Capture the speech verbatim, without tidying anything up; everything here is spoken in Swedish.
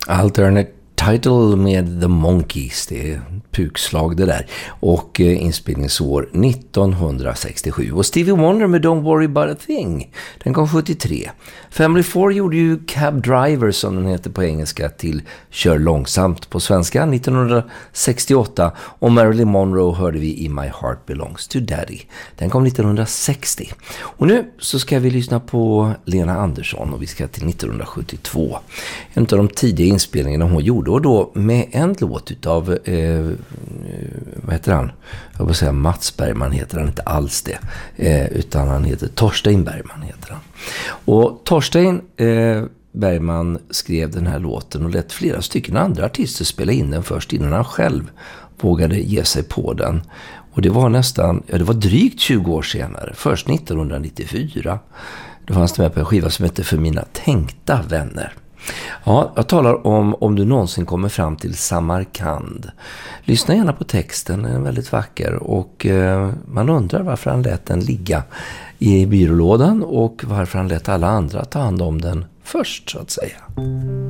Alternate Title med The Monkees, det är pukslag det där. Och eh, inspelningsår nittonhundrasextiosju. Och Stevie Wonder med Don't Worry About A Thing, den kom sjuttiotre. Family Four gjorde ju Cab Driver, som den heter på engelska, till Kör långsamt på svenska nittonhundrasextioåtta. Och Marilyn Monroe hörde vi i My Heart Belongs to Daddy. Den kom nittonhundrasextio. Och nu så ska vi lyssna på Lena Andersson och vi ska till nittonhundrasjuttiotvå. En av de tidiga inspelningarna hon gjorde, och då med en låt utav eh, vad heter han? Jag vill säga Mats Bergman heter han inte alls det. Eh, utan han heter Torstein Bergman heter han. Och Torstein eh, Bergman skrev den här låten och lät flera stycken andra artister spela in den först innan han själv vågade ge sig på den. Och det var nästan, ja det var drygt tjugo år senare, först nittonhundranittiofyra. Då fanns det med på en skiva som heter För mina tänkta vänner. Ja, jag talar om Om du någonsin kommer fram till Samarkand. Lyssna gärna på texten, den är väldigt vacker. Och eh, man undrar varför han lät den ligga i byrålådan och varför han lät alla andra ta hand om den först, så att säga.